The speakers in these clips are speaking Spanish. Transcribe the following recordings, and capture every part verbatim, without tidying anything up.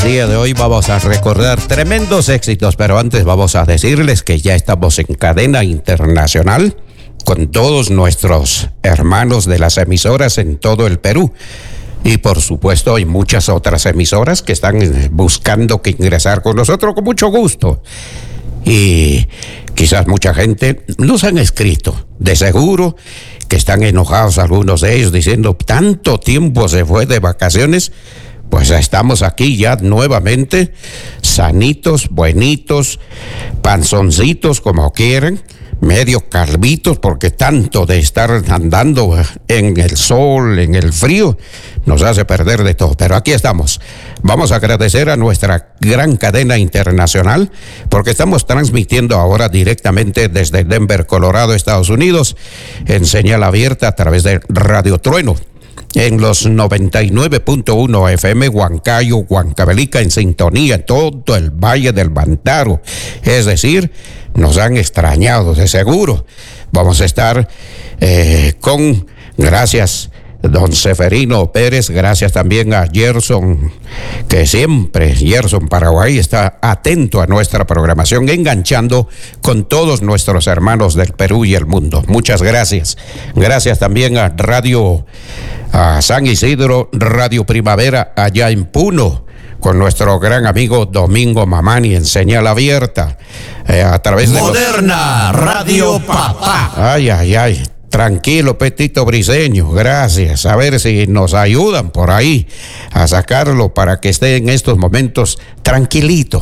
día de hoy vamos a recordar tremendos éxitos, pero antes vamos a decirles que ya estamos en cadena internacional con todos nuestros hermanos de las emisoras en todo el Perú. Y por supuesto hay muchas otras emisoras que están buscando que ingresar con nosotros con mucho gusto. Y quizás mucha gente nos han escrito, de seguro que están enojados algunos de ellos diciendo tanto tiempo se fue de vacaciones. Pues estamos aquí ya nuevamente, sanitos, buenitos, panzoncitos como quieren, medio calvitos, porque tanto de estar andando en el sol, en el frío, nos hace perder de todo. Pero aquí estamos. Vamos a agradecer a nuestra gran cadena internacional, porque estamos transmitiendo ahora directamente desde Denver, Colorado, Estados Unidos, en señal abierta a través de Radio Trueno. En los noventa y nueve punto uno F M, Huancayo, Huancavelica, en sintonía, en todo el Valle del Bantaro. Es decir, nos han extrañado, de seguro. Vamos a estar eh, con, gracias, don Seferino Pérez, gracias también a Gerson, que siempre, Gerson Paraguay, está atento a nuestra programación, enganchando con todos nuestros hermanos del Perú y el mundo. Muchas gracias. Gracias también a Radio a San Isidro, Radio Primavera, allá en Puno, con nuestro gran amigo Domingo Mamani en señal abierta, eh, a través de Moderna los... Radio Papá. Ay, ay, ay. Tranquilo, Petito Briseño, gracias. A ver si nos ayudan por ahí a sacarlo para que esté en estos momentos tranquilito.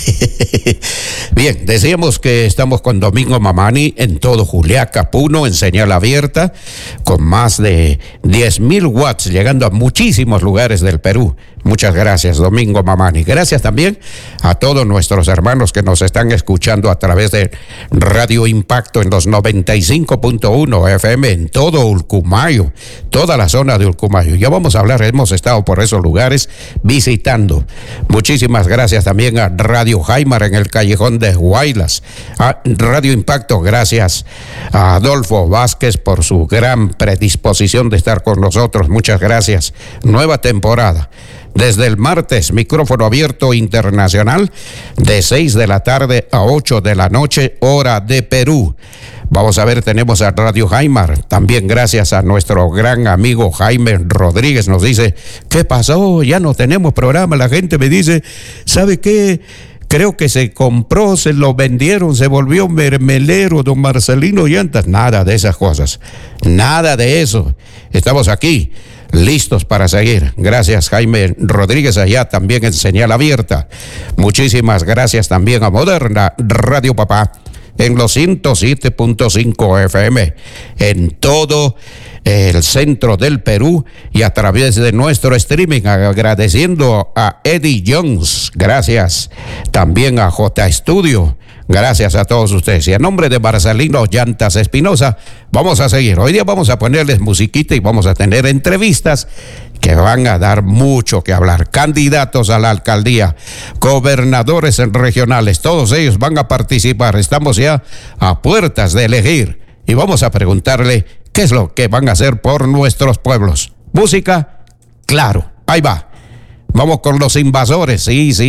Bien, decíamos que estamos con Domingo Mamani en todo Juliaca, Puno, en señal abierta, con más de diez mil watts, llegando a muchísimos lugares del Perú. Muchas gracias, Domingo Mamani. Gracias también a todos nuestros hermanos que nos están escuchando a través de Radio Impacto en los noventa y cinco punto uno F M en todo Ulcumayo, toda la zona de Ulcumayo. Ya vamos a hablar, hemos estado por esos lugares visitando. Muchísimas gracias también a Radio Jaimar en el Callejón de Huaylas, a Radio Impacto, gracias a Adolfo Vázquez por su gran predisposición de estar con nosotros. Muchas gracias. Nueva temporada. Desde el martes, micrófono abierto internacional, de seis de la tarde a ocho de la noche, hora de Perú. Vamos a ver, tenemos a Radio Jaimar, también gracias a nuestro gran amigo Jaime Rodríguez, nos dice, ¿qué pasó? Ya no tenemos programa. La gente me dice, ¿sabe qué? Creo que se compró, se lo vendieron, se volvió mermelero, don Marcelino Llantas. Nada de esas cosas, nada de eso. Estamos aquí, listos para seguir. Gracias, Jaime Rodríguez, allá también en señal abierta. Muchísimas gracias también a Moderna Radio Papá en los ciento siete punto cinco F M en todo el centro del Perú y a través de nuestro streaming, agradeciendo a Eddie Jones, gracias también a J Studio, gracias a todos ustedes. Y a nombre de Marcelino Llantas Espinosa, vamos a seguir. Hoy día vamos a ponerles musiquita y vamos a tener entrevistas que van a dar mucho que hablar. Candidatos a la alcaldía, gobernadores regionales, todos ellos van a participar. Estamos ya a puertas de elegir y vamos a preguntarle qué es lo que van a hacer por nuestros pueblos. Música, claro, ahí va. Vamos con los invasores, sí, sí.